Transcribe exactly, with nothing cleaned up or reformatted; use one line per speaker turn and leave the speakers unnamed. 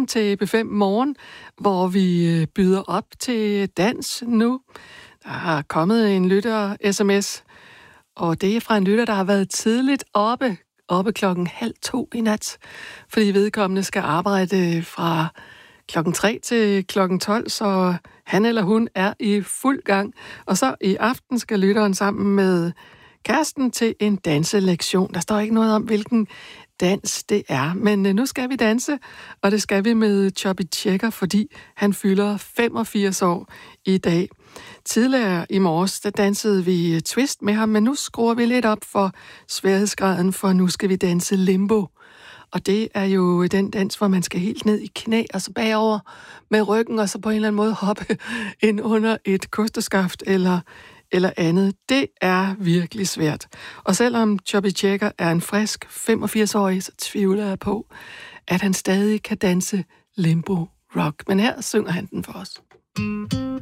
til B fem Morgen, hvor vi byder op til dans nu. Der har kommet en lytter-sms, og det er fra en lytter, der har været tidligt oppe, oppe klokken halv to i nat, fordi vedkommende skal arbejde fra klokken tre til klokken tolv, så han eller hun er i fuld gang. Og så i aften skal lytteren sammen med kæresten til en danselektion. Der står ikke noget om, hvilken dans det er, men nu skal vi danse, og det skal vi med Chubby Checker, fordi han fylder femogfirs år i dag. Tidligere i morges, der dansede vi twist med ham, men nu skruer vi lidt op for sværhedsgraden, for nu skal vi danse limbo. Og det er jo den dans, hvor man skal helt ned i knæ og så bagover med ryggen, og så på en eller anden måde hoppe ind under et kosteskaft eller, eller andet. Det er virkelig svært. Og selvom Chubby Checker er en frisk femogfirs-årig, så tvivler jeg på, at han stadig kan danse limbo rock. Men her synger han den for os.